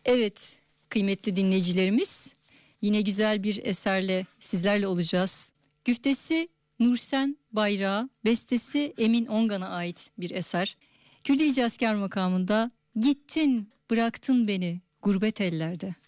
Evet, kıymetli dinleyicilerimiz, yine güzel bir eserle sizlerle olacağız. Güftesi Nursen Bayrak'a, bestesi Emin Ongan'a ait bir eser. Külli-i Cazkar makamında "Gittin bıraktın beni gurbet ellerde."